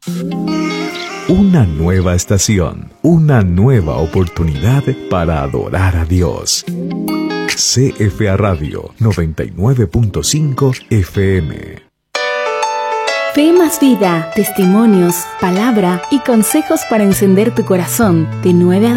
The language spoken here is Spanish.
Una nueva estación, una nueva oportunidad para adorar a Dios. CFA Radio 99.5 FM. Fe más vida, testimonios, palabra y consejos para encender tu corazón de 9 a